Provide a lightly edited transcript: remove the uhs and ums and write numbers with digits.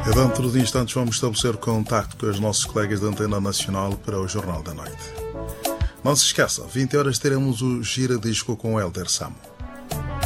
E dentro de instantes vamos estabelecer contacto com os nossos colegas da Antena Nacional para o Jornal da Noite. Não se esqueça, 20 horas teremos o Gira Disco com o Helder Samo.